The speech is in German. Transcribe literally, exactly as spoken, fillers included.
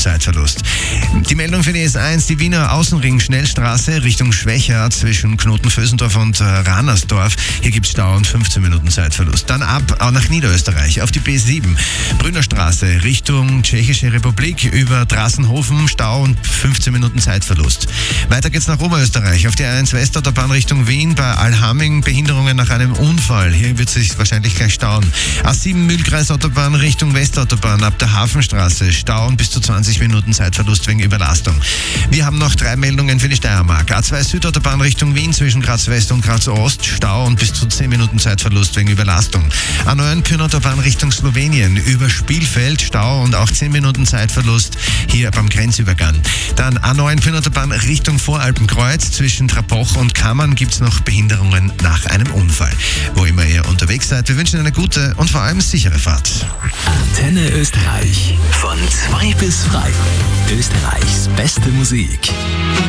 Zeitverlust. Die Meldung für die S eins, die Wiener Außenring-Schnellstraße Richtung Schwächert zwischen Knoten-Vösendorf und äh, Ranersdorf. Hier gibt es Stau und fünfzehn Minuten Zeitverlust. Dann ab auch nach Niederösterreich auf die B sieben. Brünnerstraße Richtung Tschechische Republik über Drassenhofen, Stau und fünfzehn Minuten Zeitverlust. Weiter geht's nach Oberösterreich auf die A eins Westautobahn Richtung Wien bei Allhaming, Behinderungen nach einem Unfall. Hier wird es sich wahrscheinlich gleich stauen. A sieben Mühlkreisautobahn Richtung Westautobahn ab der Hafenstraße, Stau und bis zu zwanzig Minuten Zeitverlust wegen Überlastung. Wir haben noch drei Meldungen für die Steiermark. A zwei Südautobahn Richtung Wien zwischen Graz West und Graz Ost, Stau und bis zu zehn Minuten Zeitverlust wegen Überlastung. A neun Pyrenautobahn Richtung Slowenien über Spielfeld, Stau und auch zehn Minuten Zeitverlust hier beim Grenzübergang. Dann A neun Pyrenautobahn Richtung Voralpenkreuz zwischen Trapoch und Kammern gibt es noch Behinderungen nach einem Unfall. Wo immer ihr unterwegs seid, wir wünschen eine gute und vor allem sichere Fahrt. Antenne Österreich. Von zwei bis frei. Österreichs beste Musik.